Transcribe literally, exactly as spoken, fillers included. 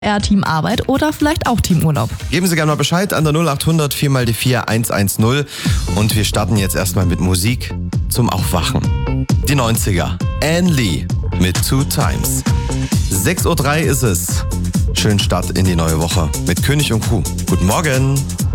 Eher Team Arbeit oder vielleicht auch Team Urlaub? Geben Sie gerne mal Bescheid an der null acht hundert vier mal die vier eins eins null und wir starten jetzt erstmal mit Musik zum Aufwachen. Die neunziger. Anne Lee mit Two Times. sechs Uhr drei ist es. Schönen Start in die neue Woche mit König und Kuh. Guten Morgen.